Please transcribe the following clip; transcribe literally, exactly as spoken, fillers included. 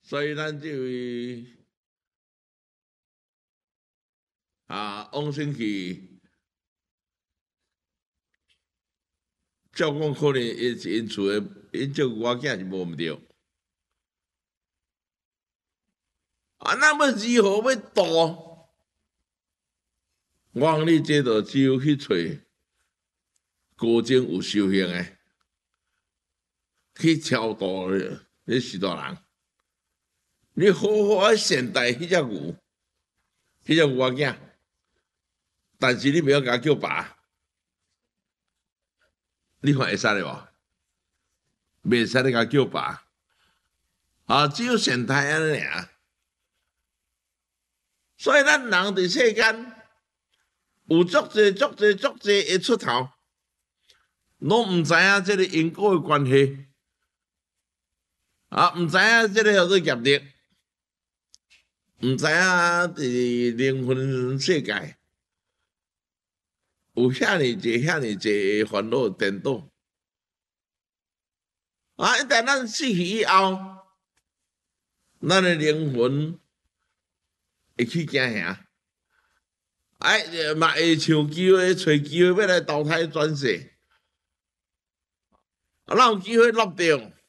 所以咱这位啊，往生去，照讲可能因因厝诶，因照顾我囝是无毋对。啊，那么如何要度？我讲你这着只有去找高精有修行诶，去超度迄许多人。你好好啊善待迄只牛，迄只牛仔囝，但是你不要甲叫爸，你看会使咧无？袂使你甲叫爸，啊，只有善待安尼尔。所以咱人伫世间有足济足济足济会出头，拢毋知影即个因果诶关系，啊，毋知影即个叫做业力，毋知影伫灵魂世界有遐尼济遐尼济烦恼颠倒。啊！一旦咱死去以后，咱的灵魂会去行遐，哎，嘛会像机会找机会要来投胎转世，啊，咱有机会落定，